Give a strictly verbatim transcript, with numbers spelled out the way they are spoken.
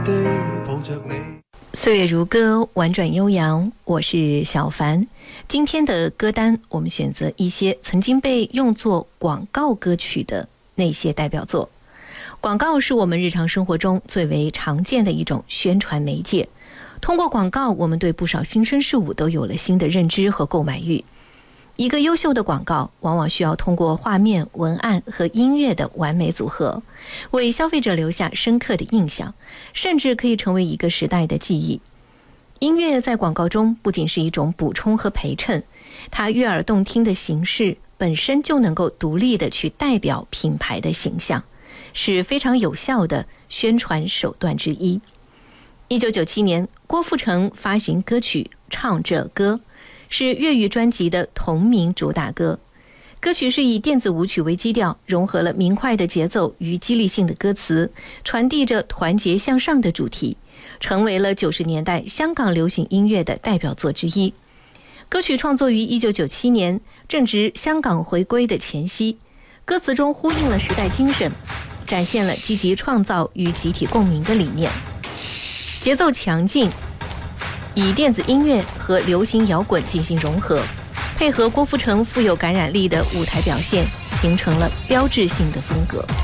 岁月如歌，婉转悠扬，我是小凡。今天的歌单我们选择一些曾经被用作广告歌曲的那些代表作。广告是我们日常生活中最为常见的一种宣传媒介，通过广告我们对不少新生事物都有了新的认知和购买欲。一个优秀的广告往往需要通过画面、文案和音乐的完美组合，为消费者留下深刻的印象，甚至可以成为一个时代的记忆。音乐在广告中不仅是一种补充和陪衬，它悦耳动听的形式本身就能够独立的去代表品牌的形象，是非常有效的宣传手段之一。一九九七年，郭富城发行歌曲《唱这歌》，是粤语专辑的同名主打歌。歌曲是以电子舞曲为基调，融合了明快的节奏与激励性的歌词，传递着团结向上的主题，成为了九十年代香港流行音乐的代表作之一。歌曲创作于一九九七年，正值香港回归的前夕，歌词中呼应了时代精神，展现了积极创造与集体共鸣的理念。节奏强劲，以电子音乐和流行摇滚进行融合，配合郭富城富有感染力的舞台表现，形成了标志性的风格。